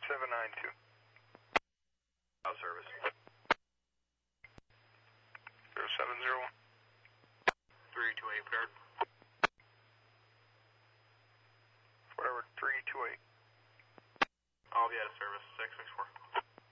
792. Out service. 0701. 328 paired. Whatever, 328. I'll be out of service. 6